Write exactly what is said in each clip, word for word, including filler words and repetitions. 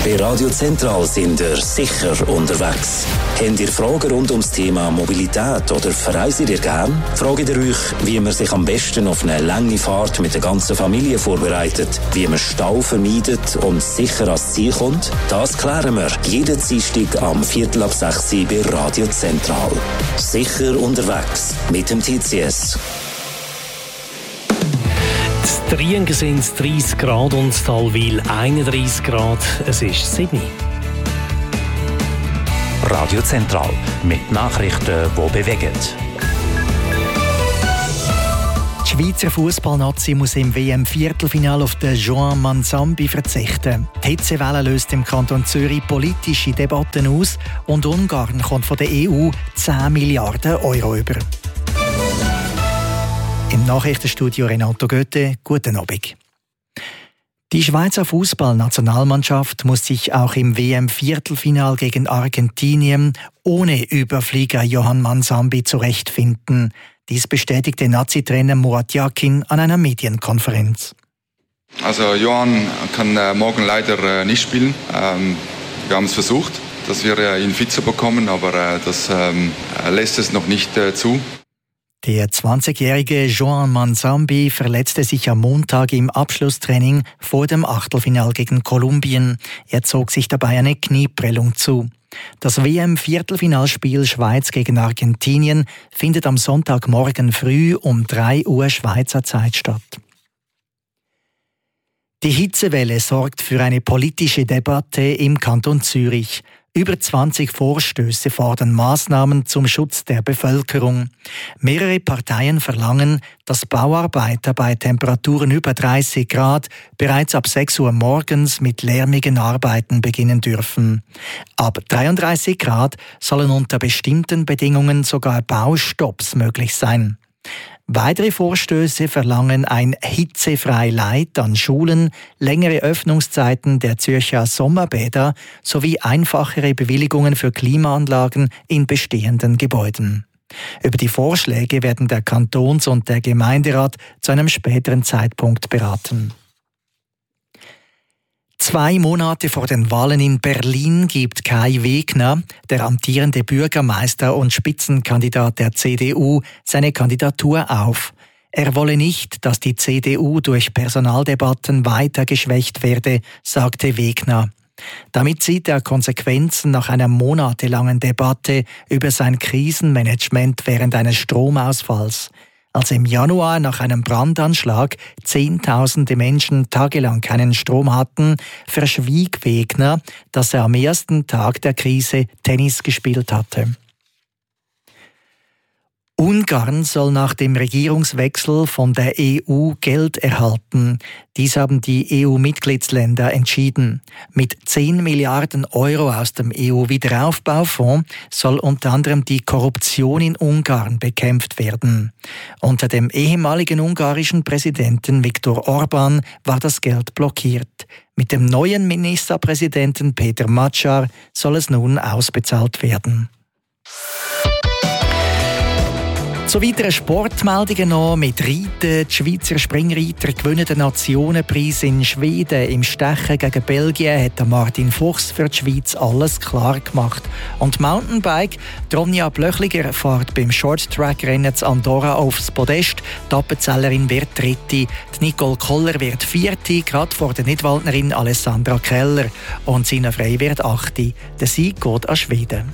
Bei Radio Zentral sind ihr sicher unterwegs. Habt ihr Fragen rund ums Thema Mobilität oder verreist ihr gern? Fragt ihr euch, wie man sich am besten auf eine lange Fahrt mit der ganzen Familie vorbereitet, wie man Stau vermeidet und sicher ans Ziel kommt? Das klären wir jeden Dienstag am Viertel ab sechs bei Radio Zentral. Sicher unterwegs mit dem T C S. In Triengen sind es dreißig Grad und in Talwil einunddreißig Grad. Es ist Sydney. Radio Zentral mit Nachrichten, die bewegen. Die Schweizer Fußballnazi muss im W M-Viertelfinale auf den Joan Manzambi verzichten. Die Hitzewelle löst im Kanton Zürich politische Debatten aus und Ungarn kommt von der E U zehn Milliarden Euro über. Im Nachrichtenstudio Renato Goethe, guten Abend. Die Schweizer Fußballnationalmannschaft muss sich auch im W M-Viertelfinal gegen Argentinien ohne Überflieger Johan Manzambi zurechtfinden. Dies bestätigte Nazi-Trainer Murat Yakin an einer Medienkonferenz. Also Johan kann äh, morgen leider äh, nicht spielen. Ähm, wir haben es versucht, dass wir äh, ihn fit zu bekommen, aber äh, das ähm, lässt es noch nicht äh, zu. Der zwanzigjährige Joan Manzambi verletzte sich am Montag im Abschlusstraining vor dem Achtelfinal gegen Kolumbien. Er zog sich dabei eine Knieprellung zu. Das W M-Viertelfinalspiel Schweiz gegen Argentinien findet am Sonntagmorgen früh um drei Uhr Schweizer Zeit statt. Die Hitzewelle sorgt für eine politische Debatte im Kanton Zürich. Über zwanzig Vorstöße fordern Maßnahmen zum Schutz der Bevölkerung. Mehrere Parteien verlangen, dass Bauarbeiter bei Temperaturen über dreißig Grad bereits ab sechs Uhr morgens mit lärmigen Arbeiten beginnen dürfen. Ab dreiunddreißig Grad sollen unter bestimmten Bedingungen sogar Baustopps möglich sein. Weitere Vorstöße verlangen ein Hitzefrei-Light an Schulen, längere Öffnungszeiten der Zürcher Sommerbäder sowie einfachere Bewilligungen für Klimaanlagen in bestehenden Gebäuden. Über die Vorschläge werden der Kantons- und der Gemeinderat zu einem späteren Zeitpunkt beraten. Zwei Monate vor den Wahlen in Berlin gibt Kai Wegner, der amtierende Bürgermeister und Spitzenkandidat der C D U, seine Kandidatur auf. Er wolle nicht, dass die C D U durch Personaldebatten weiter geschwächt werde, sagte Wegner. Damit sieht er Konsequenzen nach einer monatelangen Debatte über sein Krisenmanagement während eines Stromausfalls. Als im Januar nach einem Brandanschlag Zehntausende Menschen tagelang keinen Strom hatten, verschwieg Wegner, dass er am ersten Tag der Krise Tennis gespielt hatte. Ungarn soll nach dem Regierungswechsel von der E U Geld erhalten. Dies haben die E U-Mitgliedsländer entschieden. Mit zehn Milliarden Euro aus dem E U-Wiederaufbaufonds soll unter anderem die Korruption in Ungarn bekämpft werden. Unter dem ehemaligen ungarischen Präsidenten Viktor Orbán war das Geld blockiert. Mit dem neuen Ministerpräsidenten Peter Magyar soll es nun ausbezahlt werden. So weitere Sportmeldungen noch mit Reiten. Die Schweizer Springreiter gewinnen den Nationenpreis in Schweden. Im Stechen gegen Belgien hat Martin Fuchs für die Schweiz alles klar gemacht. Und Mountainbike, Ronja Blöchliger fährt beim Short-Track-Rennen zu Andorra aufs Podest. Die Appenzellerin wird Dritte. Die Nicole Koller wird Vierte, gerade vor der Nidwaldnerin Alessandra Keller. Und Sina Frey wird Achte. Der Sieg geht an Schweden.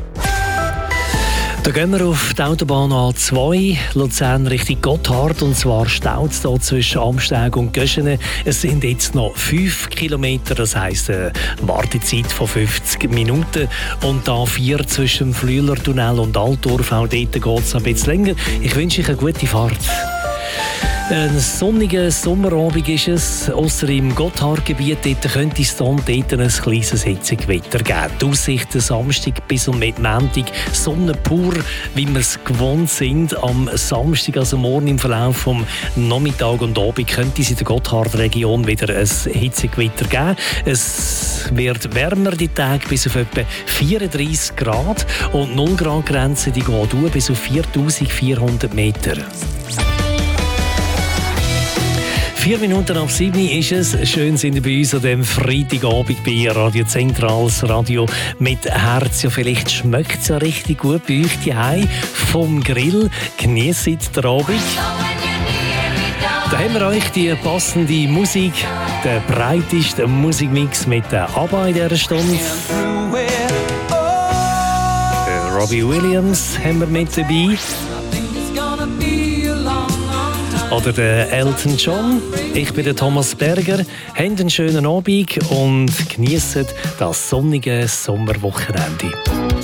Da gehen wir auf die Autobahn A zwei, Luzern Richtung Gotthard, und zwar staut es hier zwischen Amsteg und Göschene. Es sind jetzt noch fünf Kilometer, das heisst eine Wartezeit von fünfzig Minuten. Und da vier zwischen dem Flüelertunnel und Altdorf, auch dort geht es ein bisschen länger. Ich wünsche euch eine gute Fahrt. Ein sonniger Sommerabend ist es, ausser im Gotthardgebiet. Dort könnte es dann dort ein kleines Hitzegewitter geben. Die Aussichten Samstag bis und mit Montag Sonne pur, wie wir es gewohnt sind. Am Samstag, also morgen im Verlauf vom Nachmittag und Abend, könnte es in der Gotthardregion wieder ein Hitzegewitter geben. Es wird wärmer die Tage bis auf etwa vierunddreißig Grad und null Grad Grenze die geht durch bis auf viertausendvierhundert Meter. Vier Minuten ab sieben ist es. Schön sind ihr bei uns an dem Freitagabend bei Radio Zentrales Radio mit Herz. Ja, vielleicht schmeckt es ja richtig gut bei euch daheim vom Grill. Genießt den Abend. Da haben wir euch die passende Musik, den breitesten Musikmix mit der ABBA in dieser Stunde. Robbie Williams haben wir mit dabei. Oder der Elton John. Ich bin der Thomas Berger. Habt einen schönen Abend und genießt das sonnige Sommerwochenende.